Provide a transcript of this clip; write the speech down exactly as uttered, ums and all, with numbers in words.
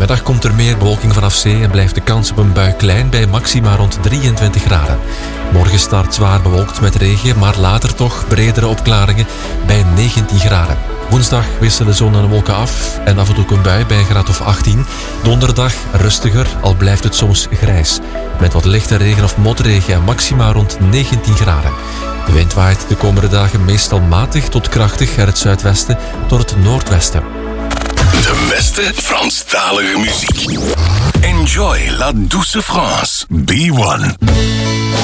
Vanmiddag komt er meer bewolking vanaf zee en blijft de kans op een bui klein bij maxima rond drieëntwintig graden. Morgen start zwaar bewolkt met regen, maar later toch bredere opklaringen bij negentien graden. Woensdag wisselen zon en wolken af en af en toe een bui bij een graad of achttien. Donderdag rustiger, al blijft het soms grijs. Met wat lichte regen of motregen en maxima rond negentien graden. De wind waait de komende dagen meestal matig tot krachtig uit het zuidwesten tot het noordwesten. De beste Franstalige muziek. Enjoy La Douce France. B one.